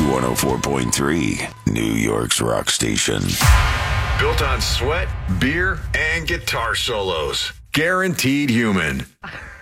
104.3, New York's rock station. Built on sweat, beer, and guitar solos. Guaranteed human.